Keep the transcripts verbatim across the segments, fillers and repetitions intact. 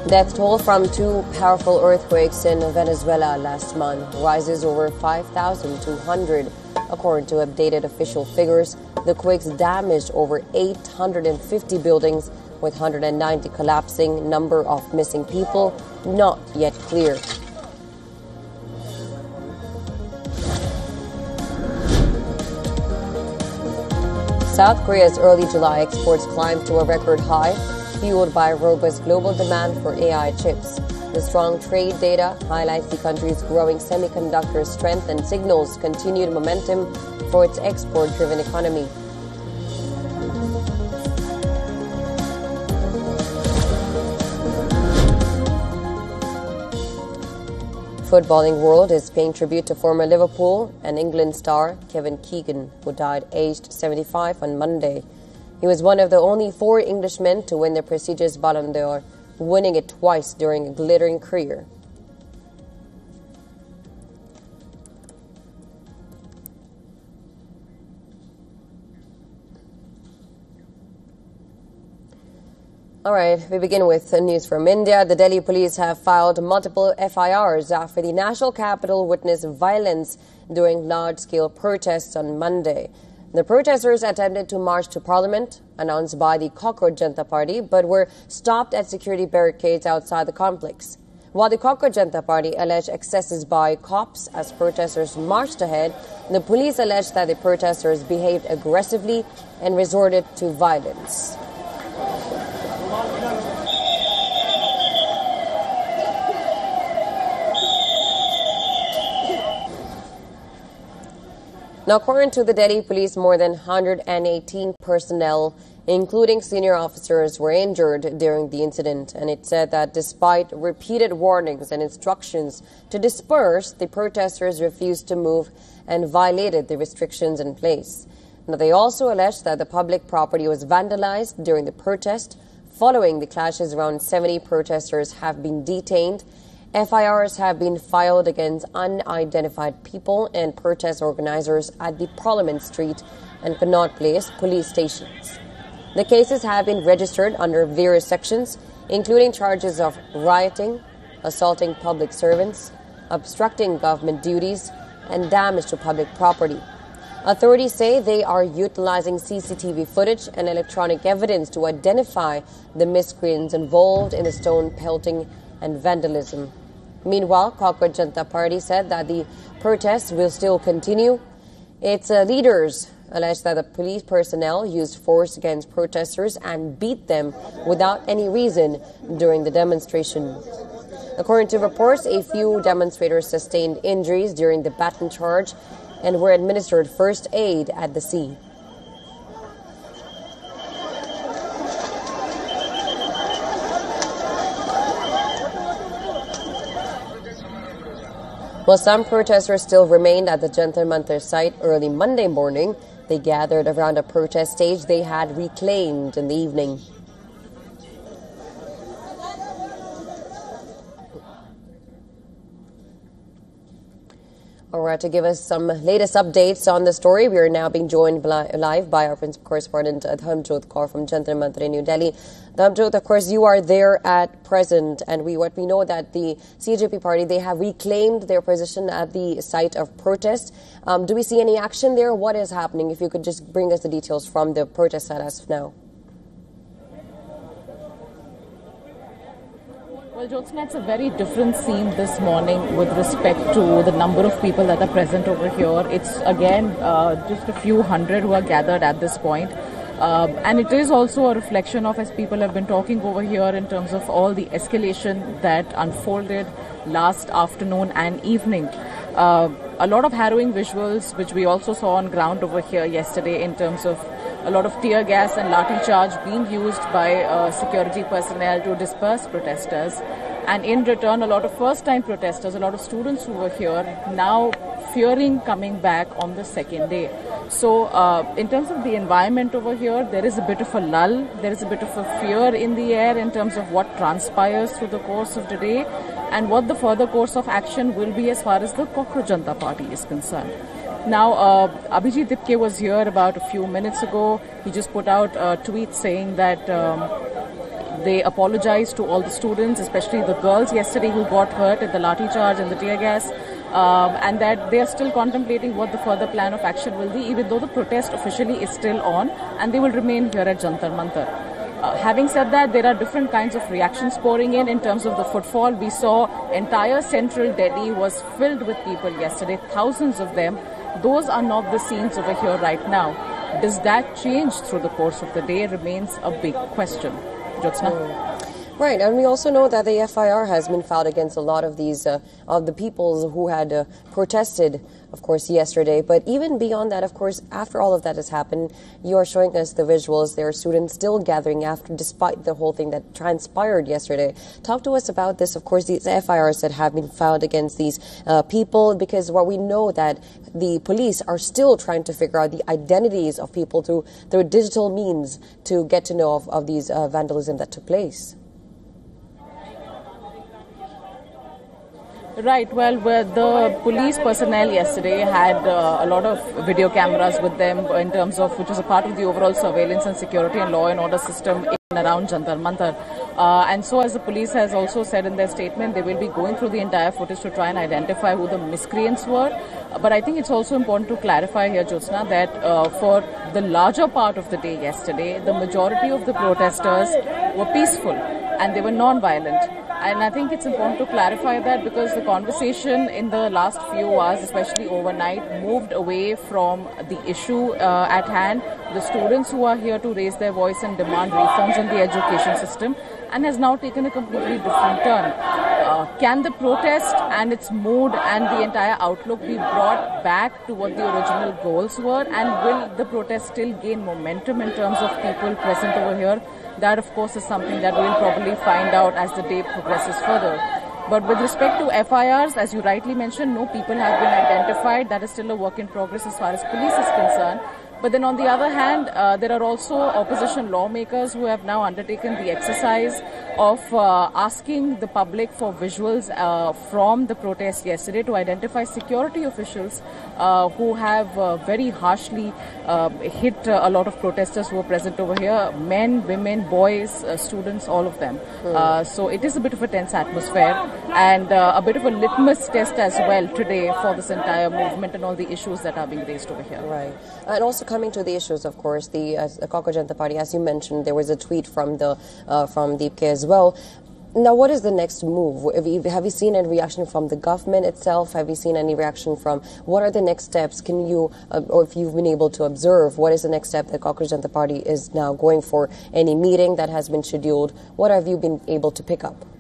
Death toll from two powerful earthquakes in Venezuela last month rises over five thousand two hundred. According to updated official figures, the quakes damaged over eight hundred fifty buildings, with one hundred ninety collapsing. Number of missing people not yet clear. South Korea's early July exports climbed to a record high, fueled by robust global demand for A I chips. The strong trade data highlights the country's growing semiconductor strength and signals continued momentum for its export-driven economy. Footballing world is paying tribute to former Liverpool and England star Kevin Keegan, who died aged seventy-five on Monday. He was one of the only four Englishmen to win the prestigious Ballon d'Or, winning it twice during a glittering career. All right, we begin with news from India. The Delhi police have filed multiple F I Rs after the national capital witnessed violence during large-scale protests on Monday. The protesters attempted to march to Parliament, announced by the Cockroach Janata Party, but were stopped at security barricades outside the complex. While the Cockroach Janata Party alleged excesses by cops as protesters marched ahead, the police alleged that the protesters behaved aggressively and resorted to violence. Now, according to the Delhi police, more than one hundred eighteen personnel, including senior officers, were injured during the incident. And it said that despite repeated warnings and instructions to disperse, the protesters refused to move and violated the restrictions in place. Now, they also alleged that the public property was vandalized during the protest. Following the clashes, around seventy protesters have been detained. F I Rs have been filed against unidentified people and protest organizers at the Parliament Street and Connaught Place police stations. The cases have been registered under various sections, including charges of rioting, assaulting public servants, obstructing government duties, and damage to public property. Authorities say they are utilizing C C T V footage and electronic evidence to identify the miscreants involved in the stone pelting and vandalism. Meanwhile, Cockroach Janata Party said that the protests will still continue. Its uh, leaders alleged that the police personnel used force against protesters and beat them without any reason during the demonstration. According to reports, a few demonstrators sustained injuries during the baton charge and were administered first aid at the scene. While some protesters still remained at the Jantar Mantar site early Monday morning, they gathered around a protest stage they had reclaimed in the evening. All right, to give us some latest updates on the story, we are now being joined live by our principal correspondent, Dharmjot Kaur from Jantar Mantar in New Delhi. Dharmjot, of course, you are there at present, and we what we know that the C J P party, they have reclaimed their position at the site of protest. Um, do we see any action there? What is happening? If you could just bring us the details from the protest site as of now. Well, Jyotsna, it's a very different scene this morning with respect to the number of people that are present over here. It's, again, uh, just a few hundred who are gathered at this point. Uh, and it is also a reflection of, as people have been talking over here, in terms of all the escalation that unfolded last afternoon and evening. Uh, a lot of harrowing visuals, which we also saw on ground over here yesterday, in terms of a lot of tear gas and lathi charge being used by uh, security personnel to disperse protesters. And in return, a lot of first-time protesters, a lot of students who were here, now fearing coming back on the second day. So uh, in terms of the environment over here, there is a bit of a lull, there is a bit of a fear in the air in terms of what transpires through the course of the day and what the further course of action will be as far as the Cockroach Janata Party is concerned. Now, uh, Abhijit Dipke was here about a few minutes ago. He just put out a tweet saying that um, They apologized to all the students, especially the girls yesterday who got hurt at the lathi charge and the tear gas. Um, and that they are still contemplating what the further plan of action will be, even though the protest officially is still on, and they will remain here at Jantar Mantar. Uh, having said that, there are different kinds of reactions pouring in in terms of the footfall. We saw entire central Delhi was filled with people yesterday, thousands of them. Those are not the scenes over here right now. Does that change through the course of the day remains a big question. Jyotsna? Mm. Right, and we also know that the F I R has been filed against a lot of these, uh, of the people who had uh, protested, of course, yesterday. But even beyond that, of course, after all of that has happened, you are showing us the visuals. There are students still gathering after, despite the whole thing that transpired yesterday. Talk to us about this, of course, these F I Rs that have been filed against these uh, people, because what we know that the police are still trying to figure out the identities of people through, through digital means to get to know of, of these uh, vandalism that took place. Right. Well, the police personnel yesterday had uh, a lot of video cameras with them in terms of, which was a part of the overall surveillance and security and law and order system in and around Jantar Mantar. Uh, and so, as the police has also said in their statement, they will be going through the entire footage to try and identify who the miscreants were. But I think it's also important to clarify here, Jyotsna, that uh, for the larger part of the day yesterday, the majority of the protesters were peaceful and they were non-violent. And I think it's important to clarify that because the conversation in the last few hours, especially overnight, moved away from the issue uh, at hand, the students who are here to raise their voice and demand reforms in the education system, and has now taken a completely different turn. Uh, can the protest and its mood and the entire outlook be brought back to what the original goals were? And will the protest still gain momentum in terms of people present over here? That, of course, is something that we'll probably find out as the day progresses further. But with respect to F I Rs, as you rightly mentioned, no people have been identified. That is still a work in progress as far as police is concerned. But then on the other hand, uh, there are also opposition lawmakers who have now undertaken the exercise of uh, asking the public for visuals uh, from the protest yesterday to identify security officials uh, who have uh, very harshly uh, hit uh, a lot of protesters who were present over here, men, women, boys, uh, students, all of them. Mm. Uh, so it is a bit of a tense atmosphere and uh, a bit of a litmus test as well today for this entire movement and all the issues that are being raised over here. Right. And also coming to the issues, of course, the uh, Cockroach Janata Party, as you mentioned, there was a tweet from the uh, from Deepke as well. Now, what is the next move? Have you, have you seen any reaction from the government itself? Have you seen any reaction from, what are the next steps? Can you, uh, or if you've been able to observe, what is the next step that Cockroach Janata Party is now going for? Any meeting that has been scheduled? What have you been able to pick up?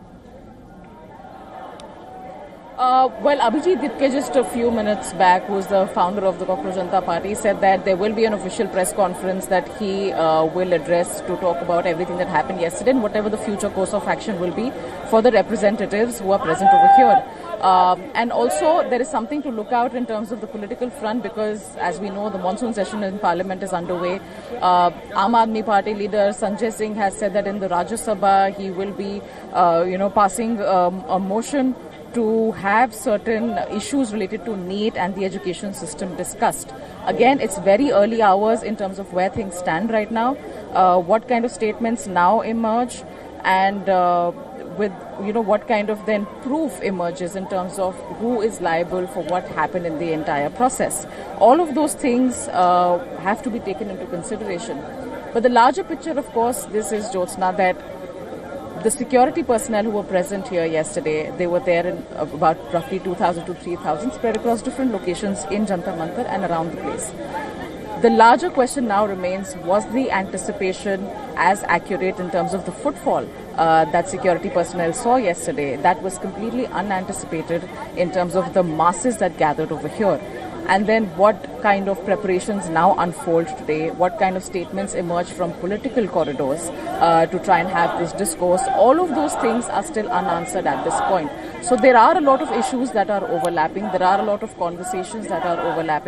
Uh, well, Abhijit Deepke, just a few minutes back, who's the founder of the Cockroach Janata Party, said that there will be an official press conference that he uh, will address to talk about everything that happened yesterday and whatever the future course of action will be for the representatives who are present over here. Um, and also, there is something to look out in terms of the political front because, as we know, the monsoon session in Parliament is underway. Uh, Aam Aadmi Party leader Sanjay Singh has said that in the Rajya Sabha he will be, uh, you know, passing um, a motion to have certain issues related to NEET and the education system discussed. Again, it's very early hours in terms of where things stand right now, uh, what kind of statements now emerge, and uh, with, you know, what kind of then proof emerges in terms of who is liable for what happened in the entire process. All of those things uh, have to be taken into consideration. But the larger picture, of course, this is, Jyotsna, that the security personnel who were present here yesterday, they were there in about roughly two thousand to three thousand spread across different locations in Jantar Mantar and around the place. The larger question now remains, was the anticipation as accurate in terms of the footfall uh, that security personnel saw yesterday? That was completely unanticipated in terms of the masses that gathered over here. And then what kind of preparations now unfold today, what kind of statements emerge from political corridors uh, to try and have this discourse. All of those things are still unanswered at this point. So there are a lot of issues that are overlapping. There are a lot of conversations that are overlapping.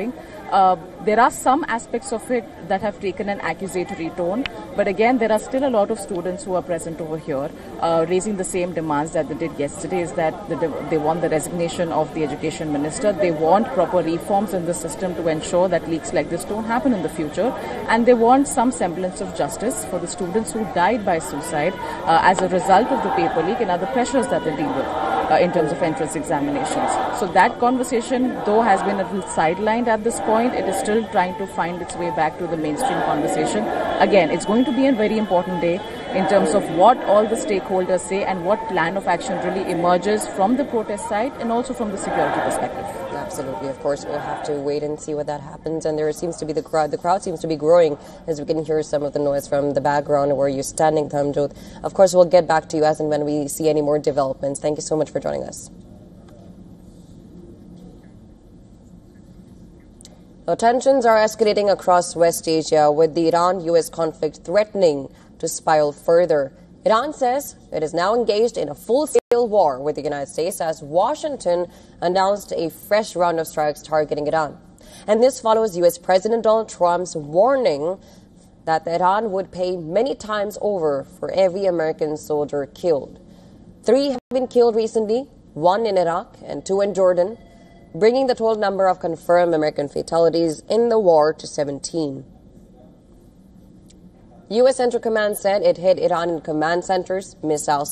Uh, there are some aspects of it that have taken an accusatory tone, but again, there are still a lot of students who are present over here uh, raising the same demands that they did yesterday, is that the, they want the resignation of the education minister. They want proper reforms in the system to ensure that leaks like this don't happen in the future, and they want some semblance of justice for the students who died by suicide uh, as a result of the paper leak and other pressures that they deal with uh, in terms of entrance examinations. So that conversation, though, has been a little sidelined at this point. It is still trying to find its way back to the mainstream conversation. Again, it's going to be a very important day in terms of what all the stakeholders say and what plan of action really emerges from the protest side and also from the security perspective. Absolutely. Of course, we'll have to wait and see what that happens. And there seems to be the crowd. The crowd seems to be growing as we can hear some of the noise from the background where you're standing, Dharmjot. Of course, we'll get back to you as and when we see any more developments. Thank you so much for joining us. Now, tensions are escalating across West Asia, with the Iran-U S conflict threatening to spiral further. Iran says it is now engaged in a full-scale war with the United States as Washington announced a fresh round of strikes targeting Iran. And this follows U S President Donald Trump's warning that Iran would pay many times over for every American soldier killed. Three have been killed recently, one in Iraq and two in Jordan, bringing the total number of confirmed American fatalities in the war to seventeen. U S Central Command said it hit Iranian command centers, missile